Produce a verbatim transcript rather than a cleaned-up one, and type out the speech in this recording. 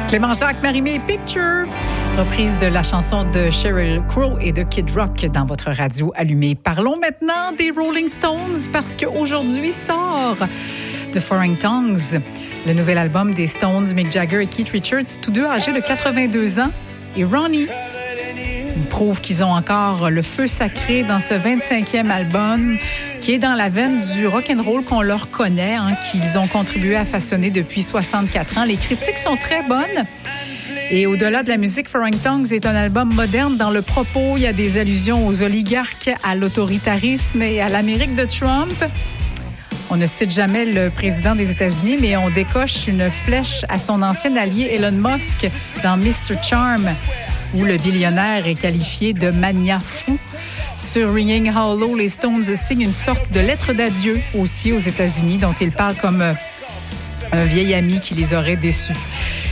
Clément Jacques, Marie-Mé, Picture. Reprise de la chanson de Sheryl Crow et de Kid Rock dans votre radio allumée. Parlons maintenant des Rolling Stones parce qu'aujourd'hui sort The Foreign Tongues, le nouvel album des Stones, Mick Jagger et Keith Richards, tous deux âgés de quatre-vingt-deux ans. Et Ronnie prouve qu'ils ont encore le feu sacré dans ce vingt-cinquième album qui est dans la veine du rock'n'roll qu'on leur connaît, hein, qu'ils ont contribué à façonner depuis soixante-quatre ans. Les critiques sont très bonnes. Et au-delà de la musique, Foreign Tongues est un album moderne dans le propos. Il y a des allusions aux oligarques, à l'autoritarisme et à l'Amérique de Trump. On ne cite jamais le président des États-Unis, mais on décoche une flèche à son ancien allié Elon Musk dans mister Charm, où le billionnaire est qualifié de mania fou. Sur Ringing Hollow, les Stones signent une sorte de lettre d'adieu aussi aux États-Unis, dont ils parlent comme un vieil ami qui les aurait déçus.